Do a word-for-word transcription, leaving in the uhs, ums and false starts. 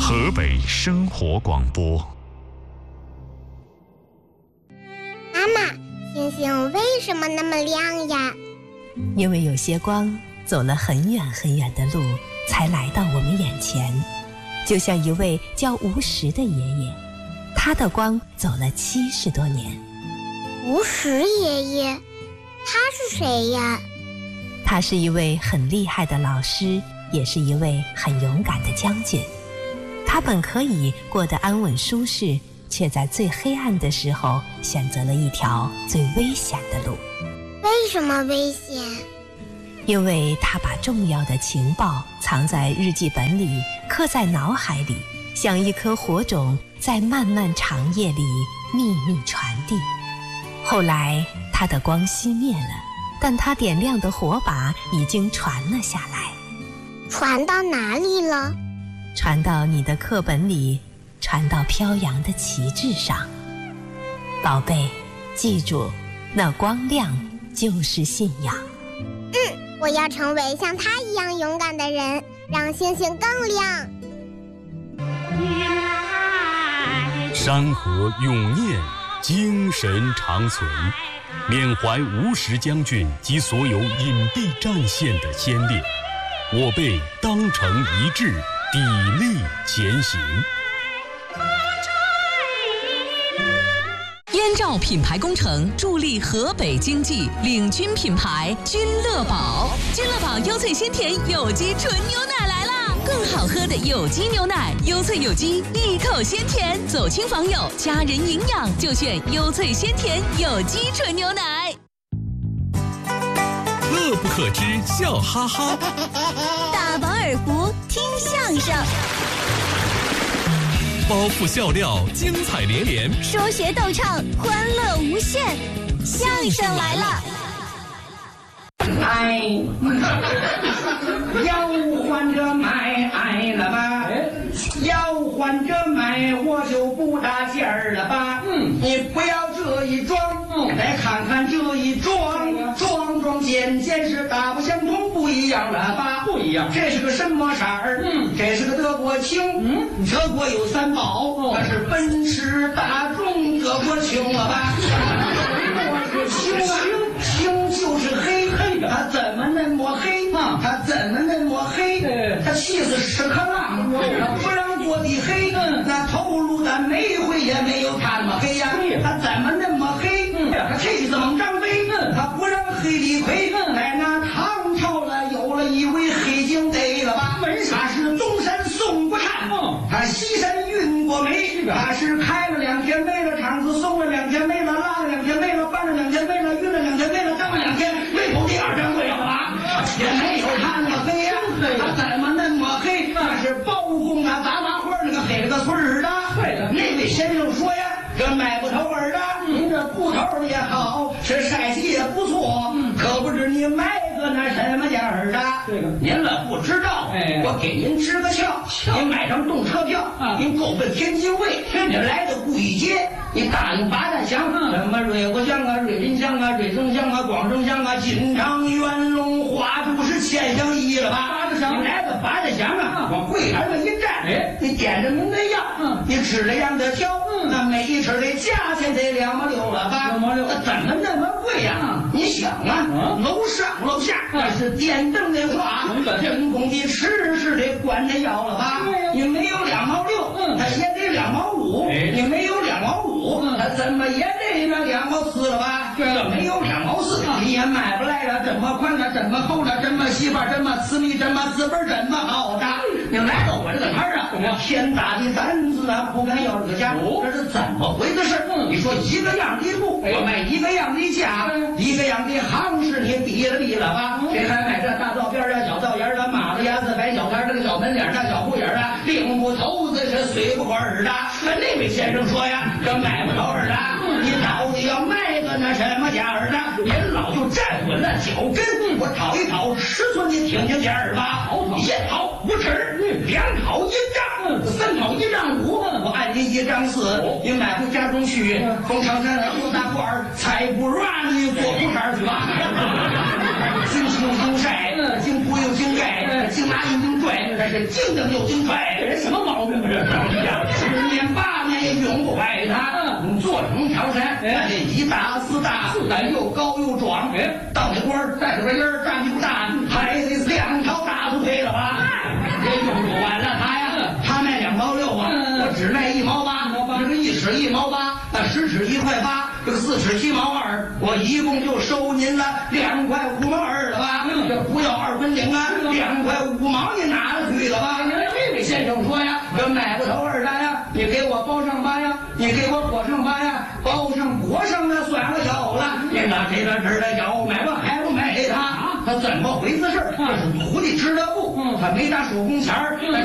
河北生活广播。 妈妈，星星为什么那么亮呀？ 因为有些光走了很远很远的路，才来到我们眼前。就像一位叫吴石的爷爷，他的光走了七十多年。 吴石爷爷，他是谁呀？ 他是一位很厉害的老师，也是一位很勇敢的将军。他本可以过得安稳舒适，却在最黑暗的时候选择了一条最危险的路。 为什么危险？ 因为他把重要的情报藏在日记本里，刻在脑海里，像一颗火种，在漫漫长夜里秘密传递。后来他的光熄灭了，但他点亮的火把已经传了下来。 传到哪里了？ 传到你的课本里，传到飘扬的旗帜上。宝贝，记住，那光亮就是信仰。 嗯，我要成为像他一样勇敢的人，让星星更亮。 山河永念，精神长存，缅怀吴石将军及所有隐蔽战线的先烈，我辈当成一致，砥砺前行。 燕赵品牌工程助力河北经济，领军品牌君乐宝。君乐宝优萃鲜甜有机纯牛奶来啦！更好喝的有机牛奶，优萃有机，一口鲜甜。走亲访友，家人营养就选优萃鲜甜有机纯牛奶。 乐不可支，笑哈哈。 大饱耳福，听相声。 包袱笑料，精彩连连； 说学逗唱，欢乐无限。相声来了！ 哎，要换着买爱了吧？要换着买，我就不搭劲儿了吧？嗯，你不要这一装，嗯，来看看这一装，装装件件是大不相同，不一样了吧？不一样，这是个什么色儿？嗯，这是个德国青。嗯，德国有三宝，那是奔驰、大众、德国青了吧？青啊，青就是黑，黑的，它怎么那么黑啊？它怎么那么黑？它气死屎壳郎，它不让做的黑，那头颅的煤灰也没有它那么黑呀。它怎么那么黑？它气死猛张飞，它不让黑李逵。在那唐朝了，有了一位黑警贼了吧？他是中山宋国禅，他西山运过煤，他是开了两天煤了，厂子送了两天煤了，拉了两天煤了，搬了两天煤了，运了两天煤了，当了两天煤头第二掌柜了吧？也没有他那么黑呀，他怎么那么黑？那是包公啊，杂麻花那个黑了个村儿的。对了，那位先生说呀，这买不头儿的，您这布头也好，是晒洗也不错，可不知你买个那什么样儿的。这个您了不知道，哎，我给您支个窍，您买张动车票，您够奔天津卫，你来到古一街，你打听八大乡，什么瑞国乡啊、瑞金乡啊、瑞增乡啊、广州乡啊、锦昌、元龙、花都是千乡一了吧？八大乡，你来到八大乡啊，往柜台上一站，哎，你点着您的药，嗯，你指着样的挑，嗯，那每一尺的价钱得两毛六了吧？两毛六，那怎么那么贵呀？你想啊，楼上楼下那是电灯的话，人工的吃是得管那药了吧？你没有两毛六，嗯，它也得两毛五，你没有两毛五，它怎么也得那两毛四了吧？这没有两毛四，你也买不来了。这么宽了，这么厚了，这么细吧，这么私密，这么字本，这么好的。你来到我这个摊儿啊，我天大的胆子啊，不敢要这个价，这是怎么回的事？你说一个样的布，我卖一个样的价，一个样的行市，你比了比了吧？谁还买这大道边的、小道沿的、马路牙子、白小摊这个小门脸、大小户眼的、领不头子是随不管儿的？那位先生说呀，这买不着儿的，你到底要卖个那什么价儿的？您老就站稳了脚跟，我讨一讨尺寸，你听听价儿吧。一讨五尺，两讨一丈，三讨一丈五，我按您一丈四，你买回家中去，从长山来多大罐儿，菜不软你做苦茬去吧。 经青经晒，经铺又经盖，经拿又经拽，这是经蹬又经拽，这什么毛病啊？这十年八年也永不坏他。坐成条山，这一大四大，又高又壮，到那官带着个音儿，站起不大，还得是两条大腿腿了吧？这用不完了他呀，他卖两毛六啊，我只卖一毛八，这个一尺一毛八，那十尺一块八，这个四尺七毛二，我一共就收您了两块五毛二了吧？这不要二分零啊，两块五毛你拿了去了吧？这位先生说呀，这买不头二单呀，你给我包上八呀，你给我裹上八呀，包上裹上了算了有了，你拿这个这的有买吧还不买给他？他怎么回事？这是徒弟织的布，他没打手工钱儿，